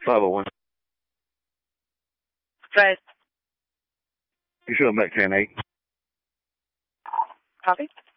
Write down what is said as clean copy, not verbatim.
501. Right. You show them back 10-8. Copy.